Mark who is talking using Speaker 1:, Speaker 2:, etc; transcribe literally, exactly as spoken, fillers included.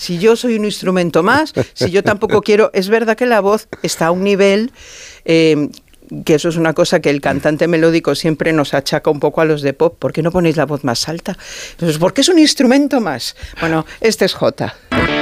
Speaker 1: si yo soy un instrumento más, si yo tampoco quiero... Es verdad que la voz está a un nivel... Eh, que eso es una cosa que el cantante melódico siempre nos achaca un poco a los de pop. ¿Por qué no ponéis la voz más alta? Entonces, ¿por qué es un instrumento más? Bueno, este es Jota.